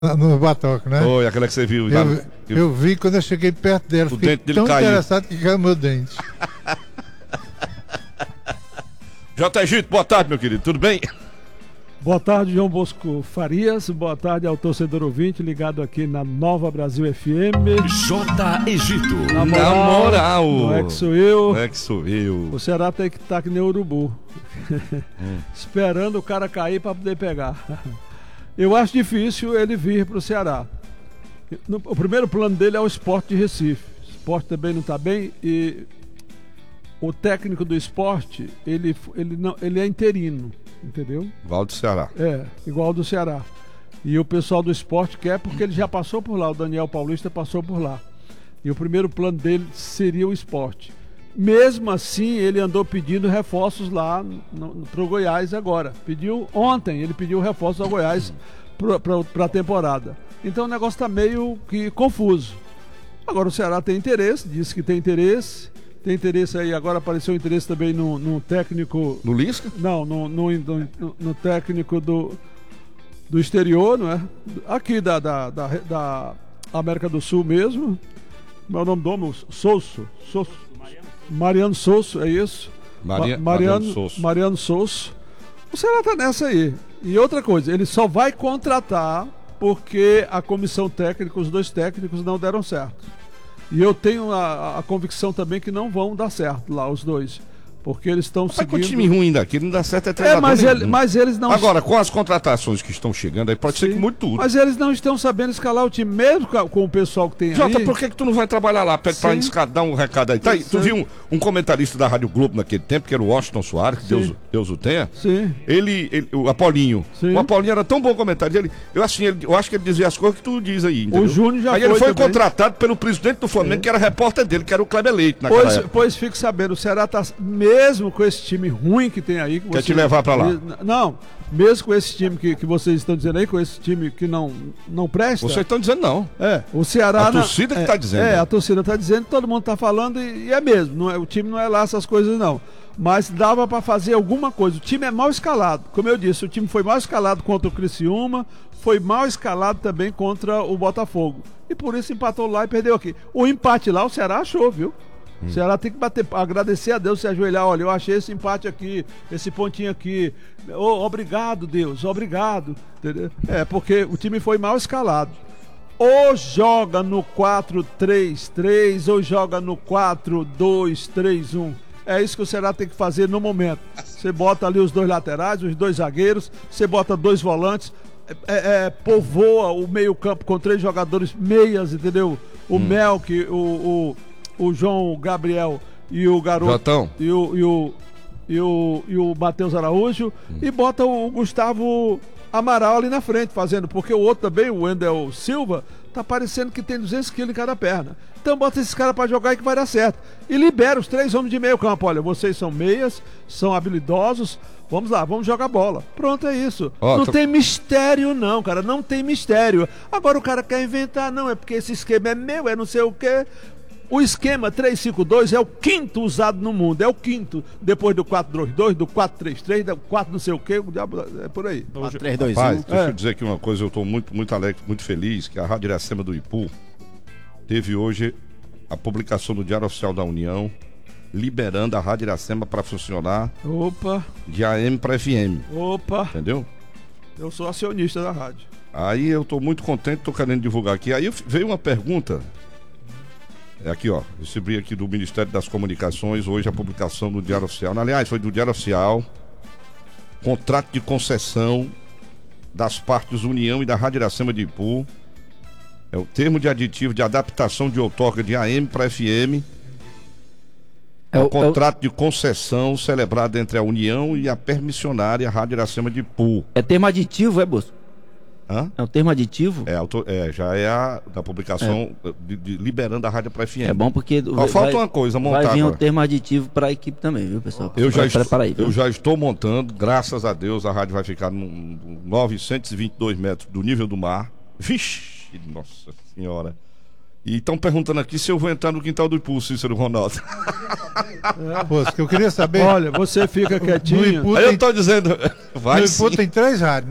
No batoque, né? Foi, aquela que você viu. Já, eu vi quando eu cheguei perto dela. o Fiquei dente dele tão caiu. interessado que caiu meu dente. J. Egito, boa tarde, meu querido, tudo bem? Boa tarde, João Bosco Farias. Boa tarde ao torcedor ouvinte ligado aqui na Nova Brasil FM. J. Egito. Na moral. Não é que sou eu. Não é que sou eu. O Ceará tem que estar que nem urubu. Esperando o cara cair para poder pegar. Eu acho difícil ele vir para o Ceará. O primeiro plano dele é o Sport de Recife. O Sport também não está bem e o técnico do Sport, ele é interino, entendeu? Igual do Ceará. É, igual do Ceará. E o pessoal do Sport quer porque ele já passou por lá, o Daniel Paulista passou por lá. E o primeiro plano dele seria o Sport. Mesmo assim, ele andou pedindo reforços lá pro Goiás agora. Ontem, ele pediu reforços ao Goiás para a temporada. Então o negócio está meio que confuso. Agora o Ceará tem interesse, disse que tem interesse. Tem interesse aí, agora apareceu interesse também no técnicco... No Lisca? Não, no técnico do exterior, não é? Aqui da América do Sul mesmo. Como é o nome do homem? Sousso. Mariano Sousso, é isso? Mariano Sousso. O Ceará tá nessa aí. E outra coisa, ele só vai contratar porque a comissão técnica, os dois técnicos não deram certo. E eu tenho a convicção também que não vão dar certo lá, os dois. Porque eles estão seguindo... Com o time ruim daqui, não dá certo treinador mas eles não... Agora, com as contratações que estão chegando aí, pode ser que mude tudo. Mas eles não estão sabendo escalar o time, mesmo com o pessoal que tem Jota, aí. por que tu não vai trabalhar lá? Pede pra dar um recado aí. Tá aí, tu viu um comentarista da Rádio Globo naquele tempo, que era o Washington Soares, que Deus o tenha? Sim. O Apolinho. Sim. O Apolinho era tão bom comentário. Eu acho que ele dizia as coisas que tu diz aí, entendeu? O Júnior já aí ele foi contratado pelo presidente do Flamengo, que era repórter dele, que era o Kleber Leite naquela época. Pois fique sabendo, o Ceará tá, mesmo com esse time ruim que tem aí... Quer te levar pra lá? Não, mesmo com esse time que vocês estão dizendo aí, com esse time que não presta... Vocês estão dizendo não. O Ceará... A torcida que tá dizendo. A torcida tá dizendo, todo mundo tá falando e é mesmo. O time não é lá essas coisas não. Mas dava pra fazer alguma coisa. O time é mal escalado. Como eu disse, o time foi mal escalado contra o Criciúma, foi mal escalado também contra o Botafogo. E por isso empatou lá e perdeu aqui. O empate lá o Ceará achou, viu? O Ceará tem que agradecer a Deus, se ajoelhar, olha, eu achei esse empate aqui, esse pontinho aqui, obrigado Deus, obrigado, entendeu? Porque o time foi mal escalado, ou joga no 4-3-3, ou joga no 4-2-3-1, é isso que o Ceará tem que fazer no momento. Você bota ali os dois laterais, os dois zagueiros, você bota dois volantes, povoa o meio campo com 3 jogadores meias, entendeu? O Melk, o João Gabriel e o garoto Jotão. e o Matheus Araújo e bota o Gustavo Amaral ali na frente fazendo, porque o outro também, o Wendel Silva, tá parecendo que tem 200 quilos em cada perna. Então bota esses caras pra jogar e que vai dar certo. E libera os 3 homens de meio campo. Olha, vocês são meias, são habilidosos, vamos lá, vamos jogar bola. Pronto, é isso. Não tem mistério não, cara, não tem mistério. Agora o cara quer inventar, não, é porque esse esquema é meu, é não sei o quê. O esquema 3-5-2 é o quinto usado no mundo, é o quinto, depois do 4-2-2, do 4-3-3, do 4 não sei o que, é por aí. 4-3-2-1. Rapaz, deixa eu dizer aqui uma coisa, eu estou muito alegre, muito feliz, que a Rádio Iracema do Ipu teve hoje a publicação do Diário Oficial da União, liberando a Rádio Iracema para funcionar de AM para FM. Entendeu? Eu sou acionista da rádio. Aí eu estou muito contente, estou querendo divulgar aqui. Aí veio uma pergunta... Aqui, ó, recebi aqui do Ministério das Comunicações hoje a publicação do Diário Oficial. Aliás, foi do Diário Oficial. Contrato de concessão das partes União e da Rádio Iracema de Ipu. É o termo de aditivo de adaptação de outorga de AM para FM. O contrato de concessão celebrado entre a União e a permissionária Rádio Iracema de Ipu. É termo aditivo, é, Bosco? Hã? É um termo aditivo? Já é a da publicação liberando a rádio para FM. É bom porque falta uma coisa, montar. Vai vir um termo aditivo para a equipe também, viu, pessoal? Eu já estou montando, graças a Deus, a rádio vai ficar no 922 metros do nível do mar. Vixe, nossa senhora. E estão perguntando aqui se eu vou entrar no quintal do Ipu, Cícero Ronaldo. Eu queria saber. Olha, você fica quietinho. Aí eu tô dizendo, vai no sim. Ipu tem 3 rádios, né?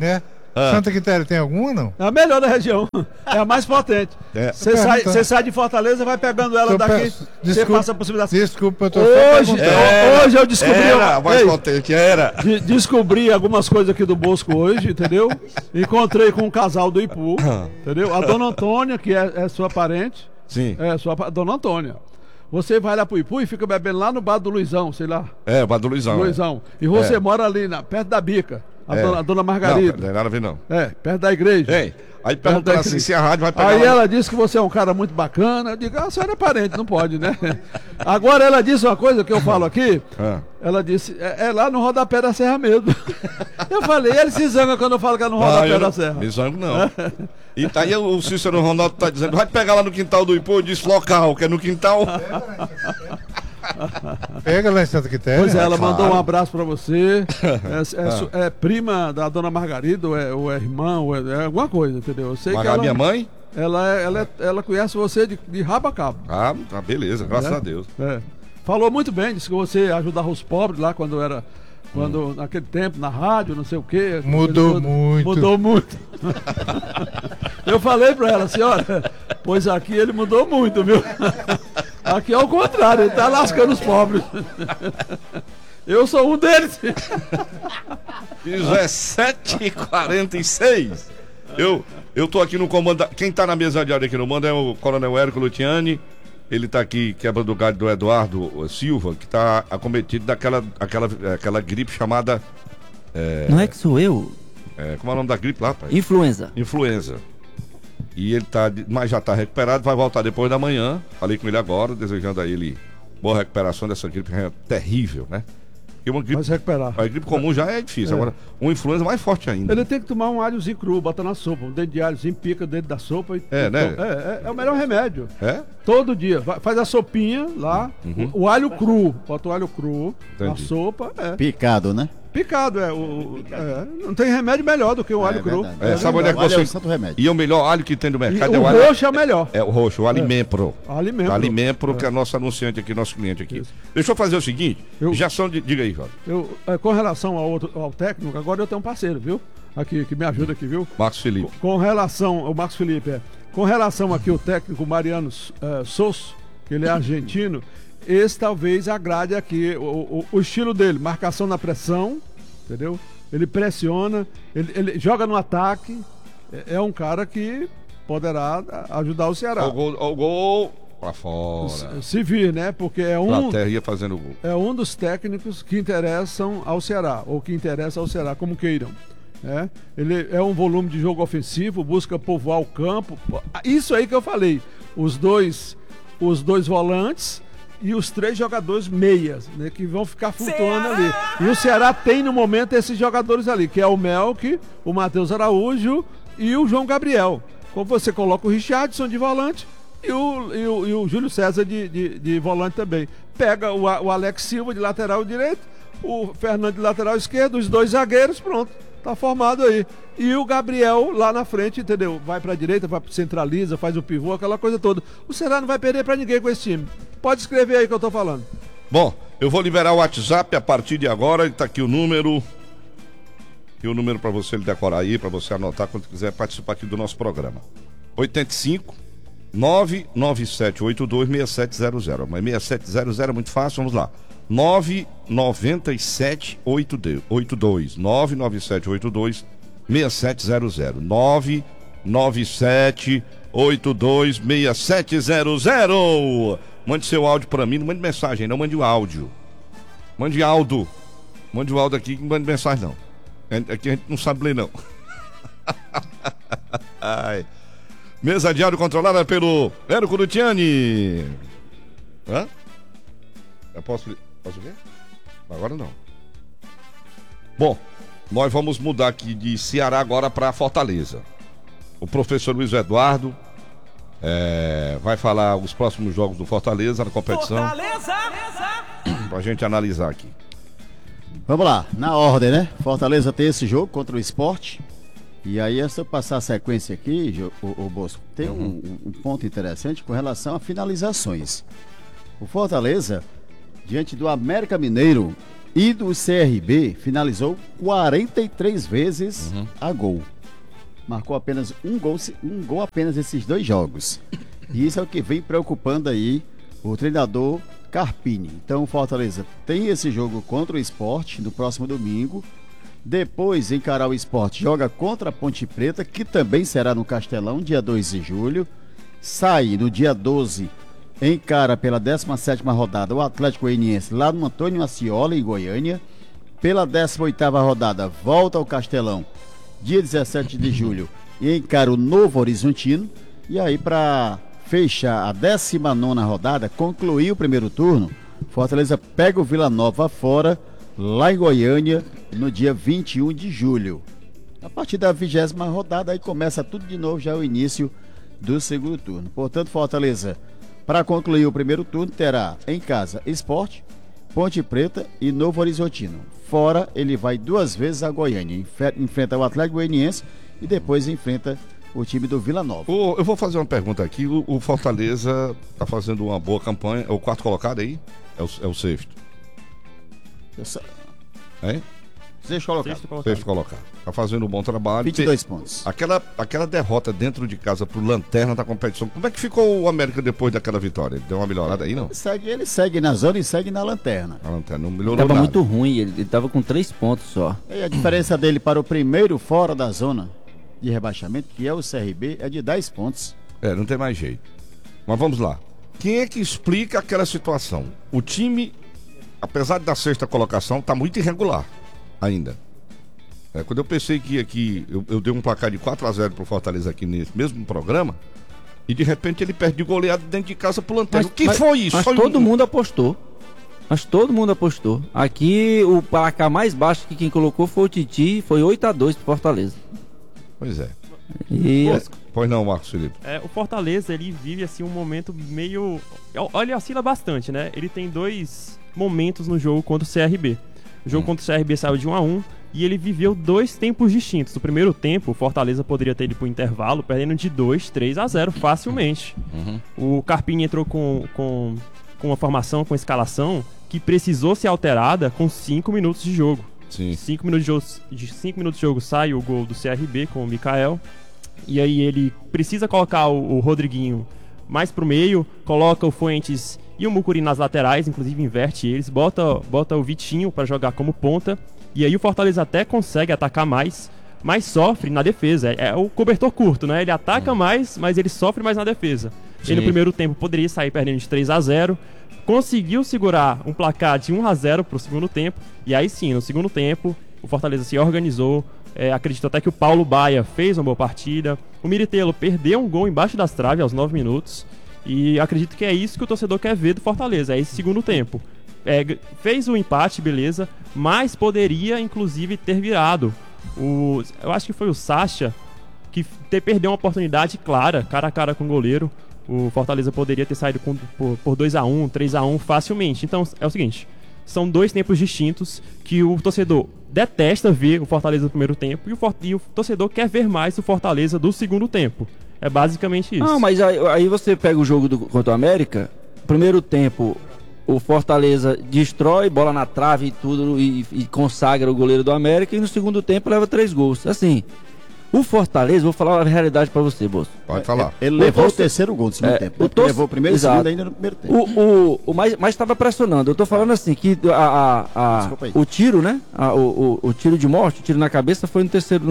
Santa Quitéria tem alguma, não? É a melhor da região. É a mais potente. É. Você sai de Fortaleza, vai pegando ela daqui, você passa por cima da... Desculpa, eu tô só Hoje, perguntando. hoje eu descobri... Era mais Ei, potente, era. descobri algumas coisas aqui do Bosco hoje, entendeu? Encontrei com um casal do Ipu, entendeu? A dona Antônia, que é sua parente. Sim. Dona Antônia. Você vai lá pro Ipu e fica bebendo lá no bar do Luizão, sei lá. É, o bar do Luizão. Luizão. E você mora ali, perto da Bica. A dona Margarida. Não tem nada a ver, não. Perto da igreja. Ei, aí perguntaram assim se a rádio vai pegar. Aí lá. ela disse que você é um cara muito bacana. Eu digo, a senhora é parente, não pode, né? Agora ela disse uma coisa que eu falo aqui. Ela disse, é lá no rodapé da serra mesmo. Eu falei, ele se zanga quando eu falo que é no rodapé da serra. Me zango não. E tá aí o Cícero Ronaldo tá dizendo, vai pegar lá no quintal do Ipu, eu disse local, que é no quintal. Pega lá em Santa Quitéria. Pois é, ela claro. mandou um abraço pra você. É prima da dona Margarida, ou é irmã, ou é alguma coisa, entendeu? Eu sei que ela, minha mãe? ela conhece você de rabo a cabo. Ah, tá, beleza, graças a Deus. Falou muito bem, disse que você ajudava os pobres lá quando naquele tempo, na rádio, não sei o quê. Mudou muito. Mudou muito. Eu falei pra ela, senhora, pois aqui ele mudou muito, viu? Aqui é o contrário, ele tá lascando os pobres. Eu sou um deles. Isso é 7h46. Eu tô aqui no comando. Quem tá na mesa de áudio aqui no mando é o Coronel Érico Lutiani. Ele tá aqui, quebra do galho do Eduardo Silva, que tá acometido daquela gripe chamada. Não é que sou eu? Como é o nome da gripe lá, pai? Influenza. Influenza. E ele tá, mas já tá recuperado, vai voltar depois da manhã. Falei com ele agora, desejando a ele boa recuperação dessa gripe terrível, né? Porque uma gripe, Vai se recuperar. a gripe comum já é difícil, agora uma influenza mais forte ainda. Ele tem que tomar um alhozinho cru, bota na sopa, um dedo de alhozinho, pica dentro da sopa. Né? É o melhor remédio. É? Todo dia. Faz a sopinha lá, o alho cru, bota o alho cru na Entendi. sopa, Picado, né? picado, não tem remédio melhor do que o alho cru. verdade. Sabe onde é que O alho é você... o santo remédio. E o melhor alho que tem no E mercado é o o alho... roxo é o melhor. É o roxo, o Alimempro. Alimempro. Alimempro, que é nosso anunciante aqui, nosso cliente aqui. Isso. Deixa eu fazer o seguinte, diga aí, Jorge. Com relação ao técnico, agora eu tenho um parceiro, viu? Aqui, que me ajuda aqui, viu? Marcos Felipe. Com relação, o Marcos Felipe, com relação aqui o técnico Mariano Sosso, que ele é argentino, esse talvez agrade aqui o estilo dele, marcação na pressão, entendeu? Ele pressiona, ele joga no ataque, é um cara que poderá ajudar o Ceará. O gol pra fora. Se vir, né? Porque Platéia ia fazendo o gol. é um dos técnicos que interessam ao Ceará, ou que interessa ao Ceará, como queiram. Ele é um volume de jogo ofensivo, busca povoar o campo. Isso aí que eu falei. Os dois volantes e os 3 jogadores meias, né, que vão ficar flutuando ali. E o Ceará tem no momento esses jogadores ali, que é o Melk, o Matheus Araújo e o João Gabriel. Como você coloca o Richardson de volante e o Júlio César de volante também. Pega o Alex Silva de lateral direito, o Fernando de lateral esquerdo, os 2 zagueiros, pronto. Tá formado aí. E o Gabriel lá na frente, entendeu? Vai pra direita, centraliza, faz o pivô, aquela coisa toda. O Ceará não vai perder pra ninguém com esse time. Pode escrever aí que eu tô falando. Bom, eu vou liberar o WhatsApp a partir de agora. Tá aqui o número. E o número pra você decorar aí, pra você anotar quando quiser participar aqui do nosso programa. 85 997826700. Mas 6700 é muito fácil, vamos lá. 99782 99782 6700 99782 6700. Mande seu áudio pra mim, não mande mensagem, não mande o áudio. Mande áudio. Mande o áudio aqui, não mande mensagem não. Aqui a gente não sabe ler não. Ai. Mesa de áudio controlada pelo Érico Lutiani. Hã? Eu posso o quê? Agora não. Bom, nós vamos mudar aqui de Ceará agora para Fortaleza. O professor Luiz Eduardo vai falar os próximos jogos do Fortaleza na competição. Fortaleza! Pra gente analisar aqui. Vamos lá, na ordem, né? Fortaleza tem esse jogo contra o Sport. E aí, se eu passar a sequência aqui, o Bosco, tem um ponto interessante com relação a finalizações. O Fortaleza, diante do América Mineiro e do CRB, finalizou 43 vezes a gol. marcou apenas um gol apenas esses 2 jogos. E isso é o que vem preocupando aí o treinador Carpini. Então o Fortaleza tem esse jogo contra o Sport no próximo domingo. Depois encarar o Sport, joga contra a Ponte Preta, que também será no Castelão, dia 2 de julho. Sai no dia 12, encara pela 17ª rodada o Atlético Goianiense lá no Antônio Ascioli, em Goiânia. Pela 18ª rodada, volta ao Castelão, dia 17 de julho, e encara o Novo Horizontino. E aí, para fechar a 19ª rodada, concluir o primeiro turno, Fortaleza pega o Vila Nova fora, lá em Goiânia, no dia 21 de julho. A partir da 20ª rodada, aí começa tudo de novo, já é o início do segundo turno. Portanto, Fortaleza, para concluir o primeiro turno, terá em casa Sport, Ponte Preta e Novo Horizontino. Fora, ele vai 2 vezes a Goiânia, enfrenta o Atlético Goianiense e depois enfrenta o time do Vila Nova. Eu vou fazer uma pergunta aqui. O Fortaleza está fazendo uma boa campanha. É o 4º colocado aí? É o 6º? É? 6º colocado. 6º colocado. Está fazendo um bom trabalho. 22 pontos. Aquela derrota dentro de casa pro Lanterna da competição. Como é que ficou o América depois daquela vitória? Ele deu uma melhorada aí, não? Ele segue na zona e segue na Lanterna. A Lanterna não melhorou Tava nada. muito ruim, ele tava com 3 pontos só. E a diferença dele para o primeiro fora da zona de rebaixamento, que é o CRB, é de 10 pontos. Não tem mais jeito. Mas vamos lá. Quem é que explica aquela situação? O time, apesar da 6ª colocação, tá muito irregular ainda. Quando eu pensei que aqui, eu dei um placar de 4-0 pro Fortaleza aqui nesse mesmo programa, e de repente ele perde de goleada dentro de casa pro Lanterna. O que foi isso? Mas todo mundo apostou. Mas todo mundo apostou. Aqui o placar mais baixo que quem colocou foi o Titi, foi 8-2 pro Fortaleza. Pois é. Pois não, Marcos Felipe. O Fortaleza, ele vive assim um momento meio... Olha, ele oscila bastante, né? Ele tem 2 momentos no jogo contra o CRB. O jogo contra o CRB saiu de 1-1 e ele viveu 2 tempos distintos. No primeiro tempo, o Fortaleza poderia ter ido pro intervalo, perdendo de 2-3-0 facilmente. O Carpini entrou com uma formação, com escalação, que precisou ser alterada com 5 minutos de jogo. Sim. 5 minutos de jogo sai o gol do CRB com o Mikael. E aí ele precisa colocar o Rodriguinho mais pro meio, coloca o Fuentes e o Mucuri nas laterais, inclusive inverte eles, bota o Vitinho para jogar como ponta. E aí o Fortaleza até consegue atacar mais, mas sofre na defesa. É o cobertor curto, né? Ele ataca mais, mas ele sofre mais na defesa. Sim. Ele no primeiro tempo poderia sair perdendo de 3-0. Conseguiu segurar um placar de 1-0 pro segundo tempo. E aí sim, no segundo tempo, o Fortaleza se organizou. Acredito até que o Paulo Baia fez uma boa partida. O Miritelo perdeu um gol embaixo das traves aos 9 minutos. E acredito que é isso que o torcedor quer ver do Fortaleza, é esse segundo tempo. Fez o empate, beleza, mas poderia inclusive ter virado. Eu acho que foi o Sacha que perdeu uma oportunidade clara, cara a cara com o goleiro. O Fortaleza poderia ter saído por 2-1, 3-1 facilmente. Então é o seguinte, são 2 tempos distintos que o torcedor detesta ver o Fortaleza do primeiro tempo e o torcedor quer ver mais o Fortaleza do segundo tempo. É basicamente isso. Não, mas aí você pega o jogo contra o América, primeiro tempo o Fortaleza destrói, bola na trave e tudo, e consagra o goleiro do América, e no segundo tempo leva 3 gols. Assim, o Fortaleza, vou falar a realidade pra você, Bolso. Pode falar. Ele levou o terceiro gol do segundo tempo. Ele levou o primeiro e o segundo ainda no primeiro tempo. Mas estava pressionando. Eu tô falando assim, que o tiro, né? O tiro de morte, o tiro na cabeça foi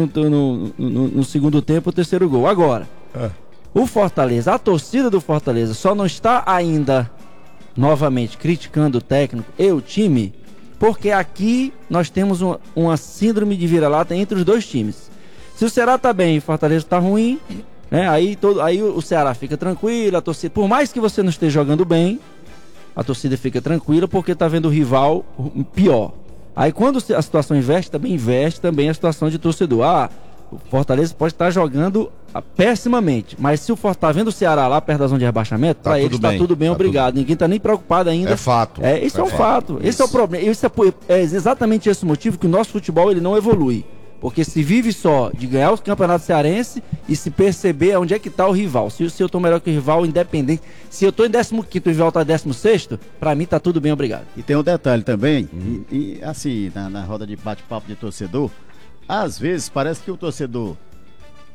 no segundo tempo, o terceiro gol. Agora, o Fortaleza, a torcida do Fortaleza só não está ainda novamente criticando o técnico e o time, porque aqui nós temos uma síndrome de vira-lata entre os 2 times. Se o Ceará tá bem e o Fortaleza tá ruim, né? Aí o Ceará fica tranquilo, a torcida, por mais que você não esteja jogando bem, a torcida fica tranquila porque tá vendo o rival pior. Aí quando a situação investe também a situação de torcedor. O Fortaleza pode estar jogando pessimamente, mas se o Fortaleza tá vendo o Ceará lá perto da zona de rebaixamento, para eles tá tudo bem, obrigado. Ninguém tá nem preocupado ainda. É fato. Isso é um fato. Esse é o problema. É exatamente esse motivo que o nosso futebol ele não evolui. Porque se vive só de ganhar os campeonatos cearenses e se perceber onde é que tá o rival. Se eu tô melhor que o rival, independente. Se eu tô em 15º e o rival tá em 16º, pra mim tá tudo bem, obrigado. E tem um detalhe também, e assim, na roda de bate-papo de torcedor, às vezes parece que o torcedor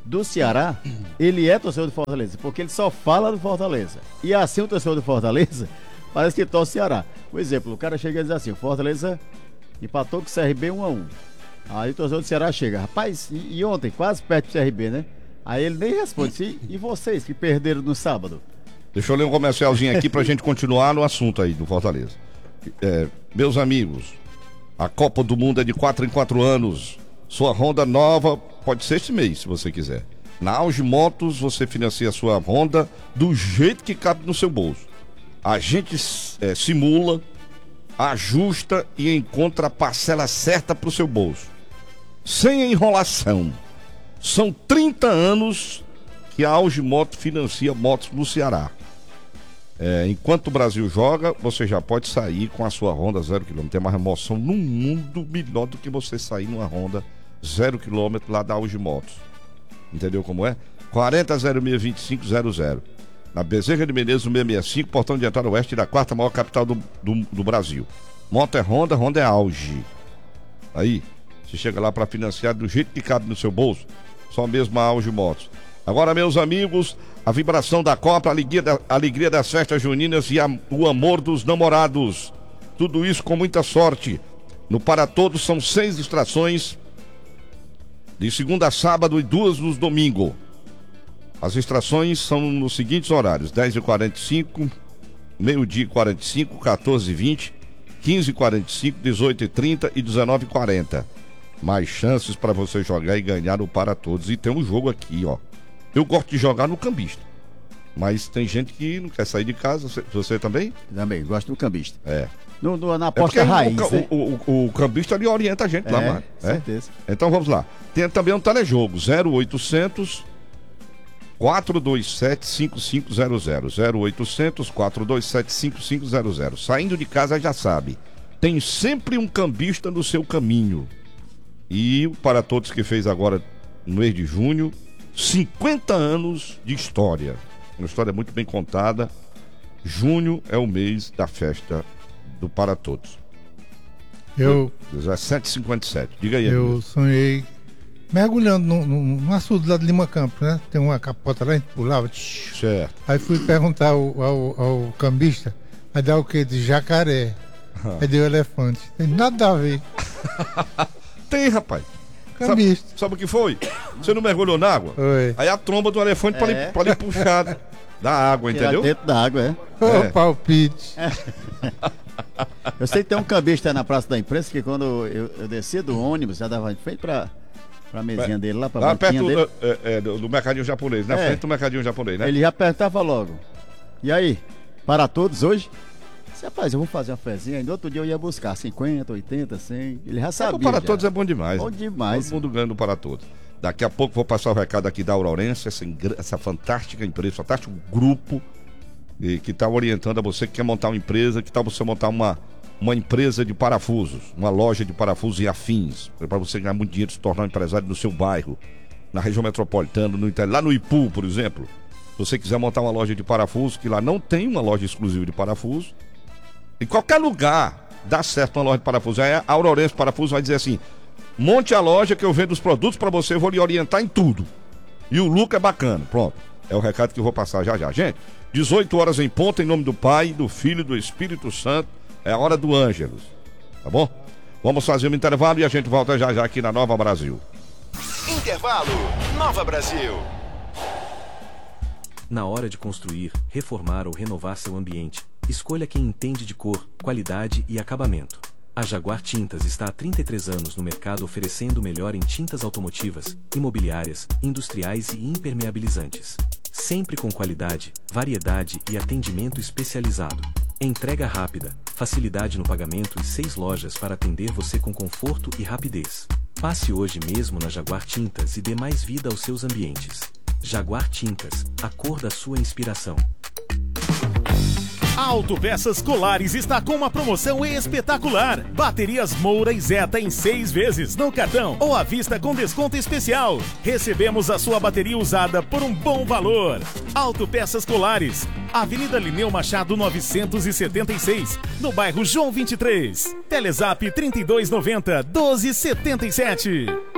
do Ceará, ele é torcedor do Fortaleza, porque ele só fala do Fortaleza. E assim o torcedor do Fortaleza parece que torce o Ceará. Por exemplo, o cara chega e diz assim, o Fortaleza empatou com o CRB 1-1. Aí o torcedor do Ceará chega, rapaz, e ontem, quase perto do CRB, né? Aí ele nem responde, e vocês que perderam no sábado? Deixa eu ler um comercialzinho aqui pra gente continuar no assunto aí do Fortaleza. Meus amigos, a Copa do Mundo é de 4 em 4 anos. Sua Honda nova pode ser este mês, se você quiser. Na Auge Motos, você financia a sua Honda do jeito que cabe no seu bolso. A gente simula, ajusta e encontra a parcela certa pro seu bolso. Sem enrolação. São 30 anos que a Auge Motos financia motos no Ceará. Enquanto o Brasil joga, você já pode sair com a sua Honda 0 km. Tem mais emoção no mundo melhor do que você sair numa Honda 0 km lá da Auge Motos. Entendeu como é? 40062500. Na Bezerra de Menezes 665, portão de entrada oeste da 4ª maior capital do Brasil. Moto é Honda, Honda é Auge. Aí, você chega lá para financiar do jeito que cabe no seu bolso. Só mesmo a Auge Motos. Agora, meus amigos, a vibração da Copa, a alegria das festas juninas e o amor dos namorados. Tudo isso com muita sorte. No Para Todos são 6 distrações de segunda a sábado e 2 nos domingos. As distrações são nos seguintes horários: 10h45, meio-dia 45, 14h20, 15h45, 18h30 e 19h40. Mais chances para você jogar e ganhar no Para Todos. E tem um jogo aqui, ó. Eu gosto de jogar no cambista, mas tem gente que não quer sair de casa. Você também? Também, gosto do cambista. Na porque aposta raiz, né? o cambista ali orienta a gente lá, mano. Certeza. Então vamos lá. Tem também um telejogo, 0800 427 5500. 0800 427 5500. Saindo de casa já sabe, tem sempre um cambista no seu caminho. E Para Todos que fez agora no mês de junho, 50 anos de história. Uma história muito bem contada. Junho é o mês da festa do Para Todos. 17h57. Diga aí. Eu sonhei mergulhando num açude lá de Lima Campos, né? Tem uma capota lá, a gente pulava. Certo. Aí fui perguntar ao cambista, vai dar o quê? De jacaré. Aí deu elefante. Tem nada a ver. Tem, rapaz. Cambista. Sabe o que foi? Você não mergulhou na água? Foi. Aí a tromba do elefante pra lhe puxar da água, entendeu? Dentro da água, Palpite. Eu sei que tem um cambista na Praça da Imprensa que quando eu descia do ônibus, já dava de frente pra mesinha dele, lá pra perto dele. do mercadinho japonês, na frente do mercadinho japonês, né? Ele já apertava logo. E aí, Para Todos hoje? Rapaz, eu vou fazer uma fezinha, ainda outro dia eu ia buscar 50, 80, 100. Ele já sabia. O Para Todos é bom demais. Bom demais. Todo mundo ganha do Para Todos. Daqui a pouco vou passar o recado aqui da Aurorência, essa fantástica empresa, fantástico grupo que está orientando a você que quer montar uma empresa, que tal você montar uma empresa de parafusos, uma loja de parafusos e afins, para você ganhar muito dinheiro, se tornar um empresário no seu bairro, na região metropolitana, no interior, lá no Ipu, por exemplo. Se você quiser montar uma loja de parafusos, que lá não tem uma loja exclusiva de parafusos, em qualquer lugar dá certo uma loja de parafusos. Aí a Aurorência Parafusos vai dizer assim: monte a loja que eu vendo os produtos para você, eu vou lhe orientar em tudo. E o lucro é bacana. Pronto. É o recado que eu vou passar já. Gente, 18 horas em ponto, em nome do Pai, do Filho e do Espírito Santo. É a hora do Ângelos. Tá bom? Vamos fazer um intervalo e a gente volta já aqui na Nova Brasil. Intervalo Nova Brasil. Na hora de construir, reformar ou renovar seu ambiente, escolha quem entende de cor, qualidade e acabamento. A Jaguar Tintas está há 33 anos no mercado oferecendo o melhor em tintas automotivas, imobiliárias, industriais e impermeabilizantes. Sempre com qualidade, variedade e atendimento especializado. Entrega rápida, facilidade no pagamento e 6 lojas para atender você com conforto e rapidez. Passe hoje mesmo na Jaguar Tintas e dê mais vida aos seus ambientes. Jaguar Tintas, a cor da sua inspiração. A Autopeças Colares está com uma promoção espetacular. Baterias Moura e Zeta em 6 vezes no cartão ou à vista com desconto especial. Recebemos a sua bateria usada por um bom valor. Autopeças Colares, Avenida Lineu Machado 976, no bairro João 23. Telezap 3290 1277.